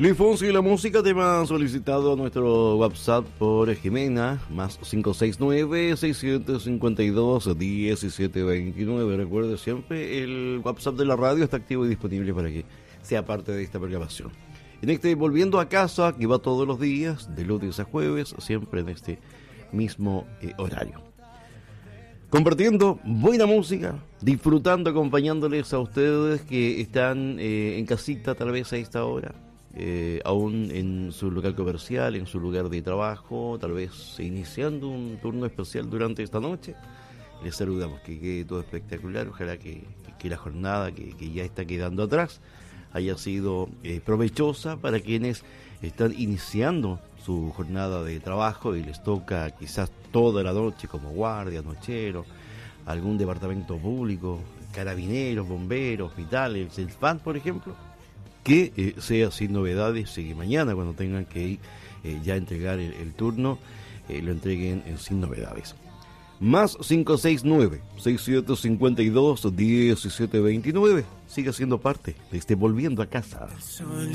Luis Fonsi y la música, tema solicitado a nuestro WhatsApp por Jimena, más 569-652-1729. Recuerde siempre, el WhatsApp de la radio está activo y disponible para que sea parte de esta programación. En este Volviendo a Casa, que va todos los días, de lunes a jueves, siempre en este mismo horario. Compartiendo buena música, disfrutando, acompañándoles a ustedes que están en casita tal vez a esta hora. Aún en su local comercial, en su lugar de trabajo, tal vez iniciando un turno especial durante esta noche. Les saludamos, que quede todo espectacular. Ojalá que la jornada que ya está quedando atrás haya sido provechosa para quienes están iniciando su jornada de trabajo y les toca quizás toda la noche como guardia, nochero, algún departamento público, carabineros, bomberos, hospitales, el CESFAM, por ejemplo. Que sea sin novedades y que mañana cuando tengan que ir ya a entregar el turno lo entreguen sin novedades. Más 569-6752-1729. Siga siendo parte de este Volviendo a Casa.